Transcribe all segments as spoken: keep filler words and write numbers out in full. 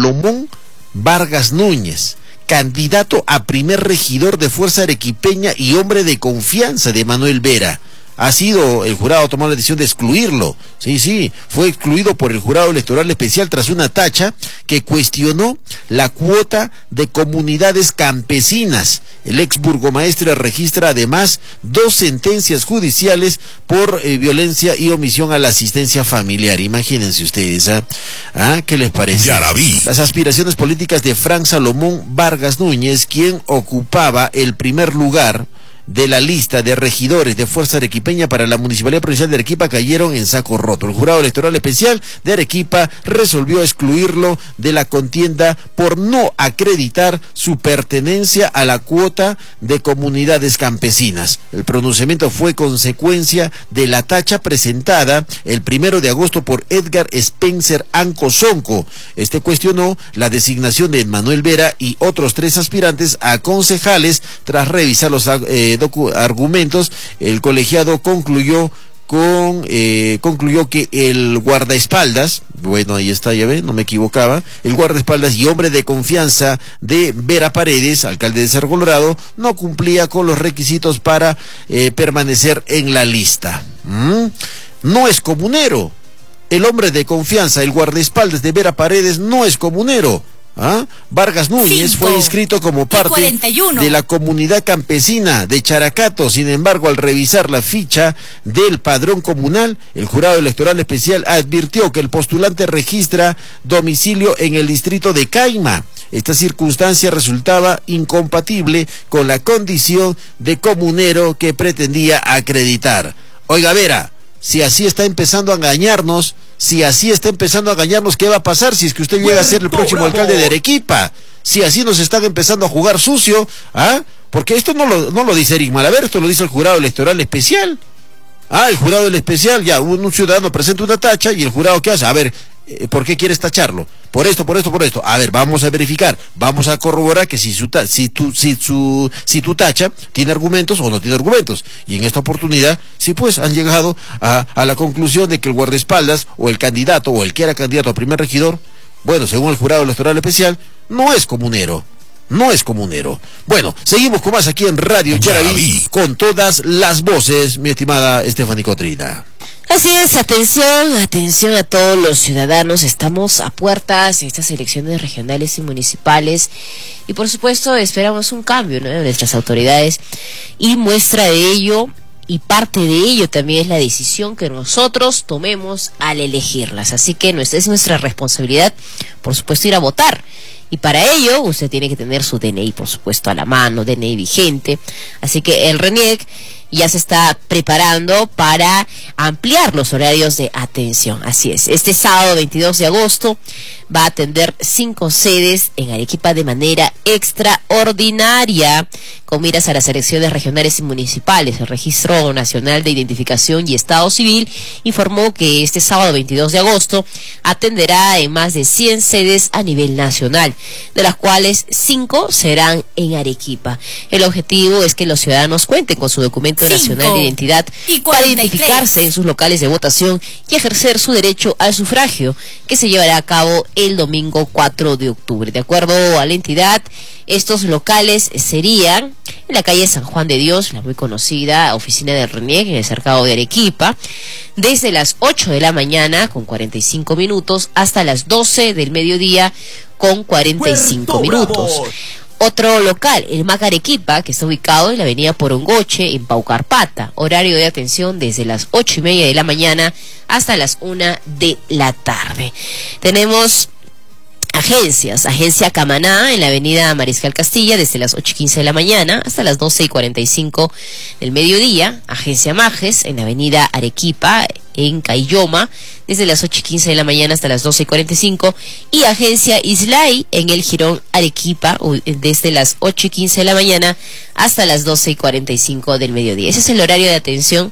Lomón Vargas Núñez, candidato a primer regidor de Fuerza Arequipeña y hombre de confianza de Manuel Vera. Ha sido el jurado tomado la decisión de excluirlo. Sí, sí, fue excluido por el jurado electoral especial tras una tacha que cuestionó la cuota de comunidades campesinas. El ex burgomaestre registra además dos sentencias judiciales por eh, violencia y omisión a la asistencia familiar. Imagínense ustedes, ¿ah? ¿Ah? ¿Qué les parece? Ya la vi. Las aspiraciones políticas de Frank Salomón Vargas Núñez, quien ocupaba el primer lugar de la lista de regidores de Fuerza Arequipeña para la Municipalidad Provincial de Arequipa, cayeron en saco roto. El jurado electoral especial de Arequipa resolvió excluirlo de la contienda por no acreditar su pertenencia a la cuota de comunidades campesinas. El pronunciamiento fue consecuencia de la tacha presentada el primero de agosto por Edgar Spencer Anco Sonco. Este cuestionó la designación de Manuel Vera y otros tres aspirantes a concejales. Tras revisar los eh, argumentos, el colegiado concluyó con eh, concluyó que el guardaespaldas, bueno, ahí está, ya ven, no me equivocaba, el guardaespaldas y hombre de confianza de Vera Paredes, alcalde de Cerro Colorado, no cumplía con los requisitos para eh, permanecer en la lista. ¿Mm? No es comunero. El hombre de confianza, el guardaespaldas de Vera Paredes, no es comunero. ¿Ah? Vargas Núñez Cinco. fue inscrito como parte de la comunidad campesina de Characato. Sin embargo, al revisar la ficha del padrón comunal, el jurado electoral especial advirtió que el postulante registra domicilio en el distrito de Caima. Esta circunstancia resultaba incompatible con la condición de comunero que pretendía acreditar. Oiga, Vera, si así está empezando a engañarnos, si así está empezando a engañarnos, ¿qué va a pasar si es que usted llega a ser el próximo bravo. alcalde de Arequipa? Si así nos están empezando a jugar sucio, ¿ah? Porque esto no lo, no lo dice Eric Malaver, esto lo dice el jurado electoral especial. Ah, el jurado del especial, ya, un, un ciudadano presenta una tacha y el jurado, ¿qué hace? A ver, eh, ¿por qué quieres tacharlo? Por esto, por esto, por esto. A ver, vamos a verificar, vamos a corroborar que si su ta si tu si su si tu tacha tiene argumentos o no tiene argumentos. Y en esta oportunidad, sí, pues han llegado a, a la conclusión de que el guardaespaldas o el candidato o el que era candidato a primer regidor, bueno, según el jurado electoral especial, no es comunero. No es comunero. Bueno, seguimos con más aquí en Radio Yaraví, con todas las voces, mi estimada Stephanie Cotrina. Así es, atención, atención a todos los ciudadanos, estamos a puertas de estas elecciones regionales y municipales y por supuesto esperamos un cambio, ¿no?, de nuestras autoridades, y muestra de ello y parte de ello también es la decisión que nosotros tomemos al elegirlas, así que nuestra, es nuestra responsabilidad, por supuesto, ir a votar. Y para ello usted tiene que tener su D N I, por supuesto, a la mano, D N I vigente. Así que el RENIEC ya se está preparando para ampliar los horarios de atención. Así es, este sábado veintidós de agosto va a atender cinco sedes en Arequipa de manera extraordinaria, con miras a las elecciones regionales y municipales. El Registro Nacional de Identificación y Estado Civil informó que este sábado veintidós de agosto atenderá en más de cien sedes a nivel nacional, de las cuales cinco serán en Arequipa. El objetivo es que los ciudadanos cuenten con su documento nacional de identidad para identificarse en sus locales de votación y ejercer su derecho al sufragio, que se llevará a cabo el domingo cuatro de octubre. De acuerdo a la entidad, estos locales serían en la calle San Juan de Dios, la muy conocida oficina del RENIEC en el cercado de Arequipa, desde las ocho de la mañana con cuarenta y cinco minutos hasta las doce del mediodía con cuarenta y cinco minutos. Otro local, el MAC Arequipa, que está ubicado en la avenida Porongoche, en Paucarpata. Horario de atención desde las ocho y media de la mañana hasta las una de la tarde. Tenemos agencias, agencia Camaná en la avenida Mariscal Castilla desde las ocho y quince de la mañana hasta las doce y cuarenta y cinco del mediodía, agencia Majes en la avenida Arequipa en Caylloma desde las ocho y quince de la mañana hasta las doce y cuarenta y cinco, y agencia Islay en el Jirón Arequipa desde las ocho y quince de la mañana hasta las doce y cuarenta y cinco del mediodía. Ese es el horario de atención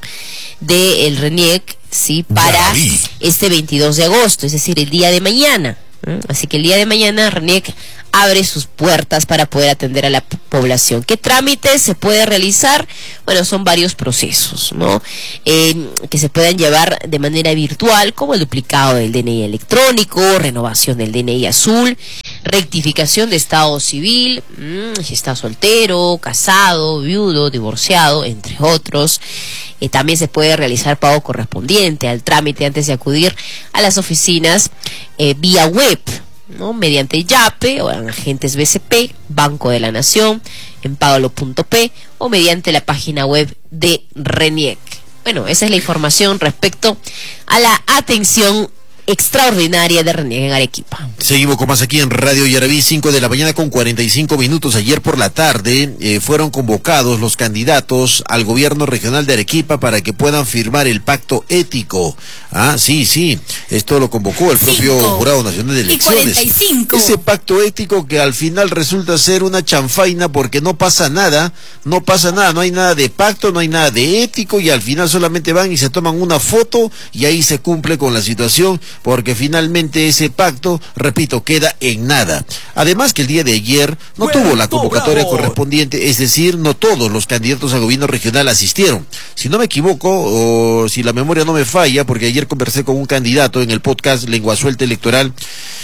del RENIEC, sí, para este veintidós de agosto, es decir, el día de mañana. Así que el día de mañana RENIEC abre sus puertas para poder atender a la población. ¿Qué trámites se puede realizar? Bueno, son varios procesos, ¿no? Eh, que se puedan llevar de manera virtual, como el duplicado del D N I electrónico, renovación del D N I azul, rectificación de estado civil, mmm, si está soltero, casado, viudo, divorciado, entre otros. Eh, también se puede realizar pago correspondiente al trámite antes de acudir a las oficinas eh, vía web, ¿no? Mediante Yape o en agentes B C P, Banco de la Nación, en pagalo punto pe o mediante la página web de RENIEC. Bueno, esa es la información respecto a la atención extraordinaria de RENIEC en Arequipa. Seguimos con más aquí en Radio Yaraví, cinco de la mañana con cuarenta y cinco minutos. Ayer por la tarde eh, fueron convocados los candidatos al gobierno regional de Arequipa para que puedan firmar el pacto ético. Ah, sí, sí, esto lo convocó el propio Cinco Jurado Nacional de Elecciones. y cuarenta y cinco. Ese pacto ético que al final resulta ser una chanfaina porque no pasa nada, no pasa nada, no hay nada de pacto, no hay nada de ético y al final solamente van y se toman una foto y ahí se cumple con la situación, porque finalmente ese pacto, repito, queda en nada. Además que el día de ayer no Bueno, tuvo la convocatoria bravo. correspondiente, es decir, no todos los candidatos al gobierno regional asistieron. Si no me equivoco, o si la memoria no me falla, porque ayer conversé con un candidato en el podcast Lengua Suelta Electoral,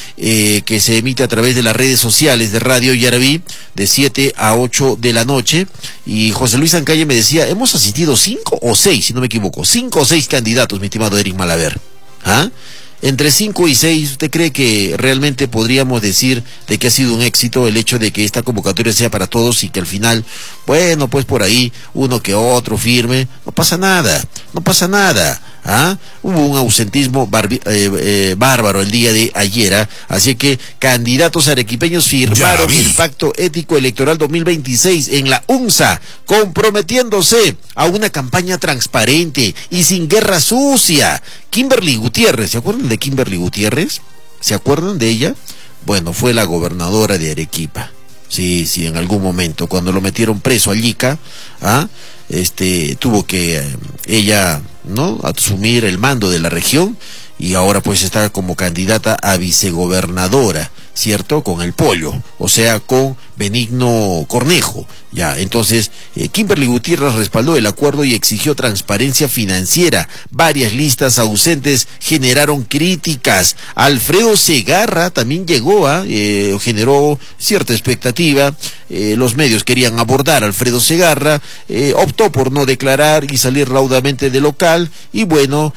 eh, que se emite a través de las redes sociales de Radio Yaraví, de siete a ocho de la noche, y José Luis Ancalle me decía, hemos asistido cinco o seis, si no me equivoco, cinco o seis candidatos, mi estimado Eric Malaver. ¿Ah? Entre cinco y seis, ¿usted cree que realmente podríamos decir de que ha sido un éxito el hecho de que esta convocatoria sea para todos y que al final, bueno, pues por ahí uno que otro firme? No pasa nada, no pasa nada. ¿Ah? Hubo un ausentismo barbi- eh, eh, bárbaro el día de ayer, ¿ah? Así que candidatos arequipeños firmaron el Pacto Ético Electoral dos mil veintiséis en la UNSA, comprometiéndose a una campaña transparente y sin guerra sucia. Kimberly Gutiérrez, ¿se acuerdan de Kimberly Gutiérrez? ¿Se acuerdan de ella? Bueno, fue la gobernadora de Arequipa. Sí, sí, en algún momento, cuando lo metieron preso a Llica, ¿ah? este, tuvo que eh, ella, ¿no?, asumir el mando de la región y ahora pues está como candidata a vicegobernadora, ¿cierto? Con el pollo, o sea, con Benigno Cornejo. Ya, entonces, eh, Kimberly Gutiérrez respaldó el acuerdo y exigió transparencia financiera. Varias listas ausentes generaron críticas. Alfredo Segarra también llegó a, eh, generó cierta expectativa. Eh, los medios querían abordar a Alfredo Segarra, eh, optó por no declarar y salir raudamente del local, y bueno,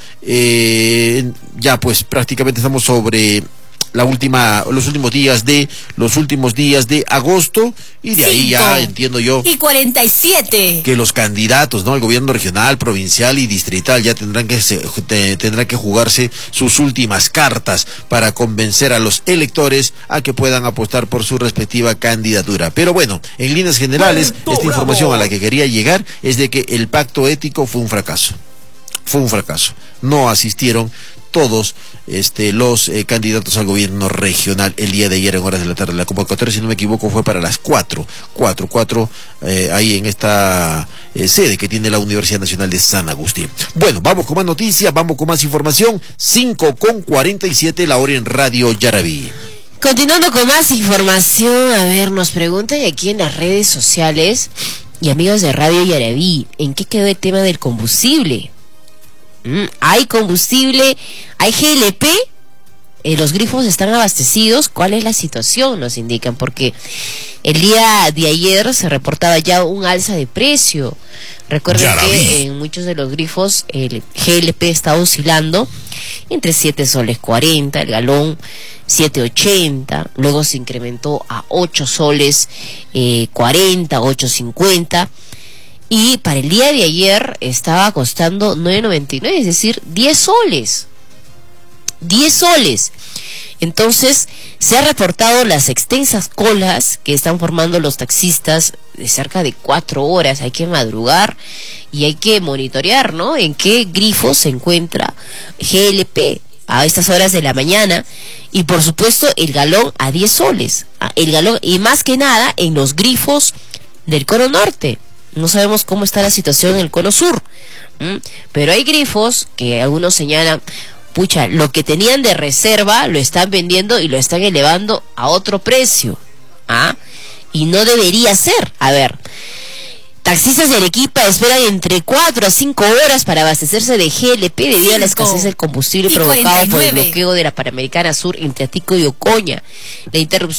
eh, ya pues prácticamente estamos sobre la última, los últimos días de, los últimos días de agosto, y de ahí ya entiendo yo y cuarenta y siete. que los candidatos, ¿no?, el gobierno regional, provincial y distrital ya tendrán que se, te, tendrán que jugarse sus últimas cartas para convencer a los electores a que puedan apostar por su respectiva candidatura. Pero bueno, en líneas generales, Puerto esta Bravo. información a la que quería llegar es de que el pacto ético fue un fracaso. Fue un fracaso. No asistieron todos este, los eh, candidatos al gobierno regional el día de ayer en horas de la tarde. La convocatoria, si no me equivoco, fue para las cuatro, cuatro, cuatro, eh, ahí en esta eh, sede que tiene la Universidad Nacional de San Agustín. Bueno, vamos con más noticias, vamos con más información. Cinco con cuarenta y siete la hora en Radio Yaraví. Continuando con más información, a ver, nos preguntan aquí en las redes sociales y amigos de Radio Yaraví, ¿en qué quedó el tema del combustible? Mm, ¿Hay combustible? ¿Hay G L P? Eh, ¿Los grifos están abastecidos? ¿Cuál es la situación? Nos indican, porque el día de ayer se reportaba ya un alza de precio. Recuerden que en muchos de los grifos el G L P está oscilando entre siete soles cuarenta, el galón siete ochenta, luego se incrementó a ocho soles eh, cuarenta, ocho cincuenta. Y para el día de ayer estaba costando nueve noventa y nueve, es decir, diez soles. diez soles. Entonces, se han reportado las extensas colas que están formando los taxistas de cerca de cuatro horas. Hay que madrugar y hay que monitorear, ¿no?, en qué grifo se encuentra G L P a estas horas de la mañana. Y por supuesto, el galón a diez soles. El galón, y más que nada, en los grifos del Cono Norte. No sabemos cómo está la situación en el Cono Sur, ¿Mm? pero hay grifos que algunos señalan, pucha, lo que tenían de reserva lo están vendiendo y lo están elevando a otro precio, ¿ah? Y no debería ser. A ver, taxistas de Arequipa esperan entre cuatro a cinco horas para abastecerse de G L P debido a la escasez del combustible provocado por el bloqueo de la Panamericana Sur entre Atico y Ocoña. La interrupción